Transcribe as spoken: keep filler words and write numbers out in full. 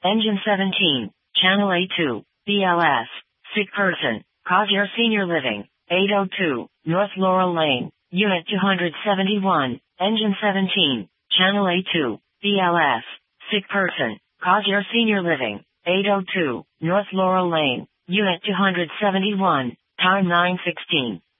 Engine seventeen, Channel A two, B L S, sick person, Cosier Senior Living, eight oh two, North Laurel Lane, Unit two seventy-one, Engine seventeen, Channel A two, B L S, sick person, Cosier Senior Living, eight oh two, North Laurel Lane, Unit two seventy-one, time nine sixteen.